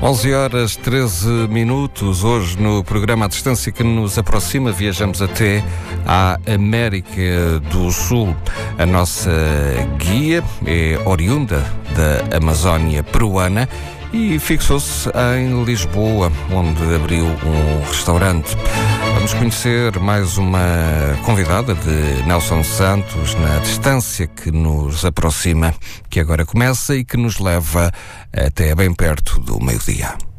11h13. Hoje no programa à distância que nos aproxima viajamos até à América do Sul. A nossa guia é oriunda da Amazónia peruana e fixou-se em Lisboa, onde abriu um restaurante. Vamos conhecer mais uma convidada de Nelson Santos na distância que nos aproxima, que agora começa e que nos leva até bem perto do meio-dia.